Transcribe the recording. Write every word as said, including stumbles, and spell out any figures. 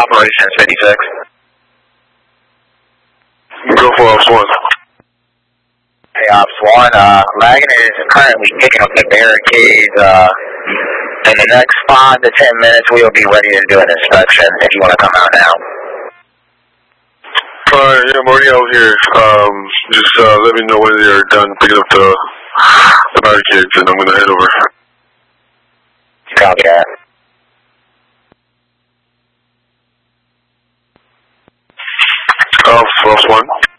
Operations fifty-six. Go for Ops one. Hey, Ops one, uh, Lagan is currently picking up the barricades. Uh, in the next five to ten minutes, we will be ready to do an inspection if you want to come out now. Alright, yeah, I'm already out here. Um, just uh, let me know when you're done picking up the, the barricades, and I'm going to head over. Copy that. Ops, Ops one.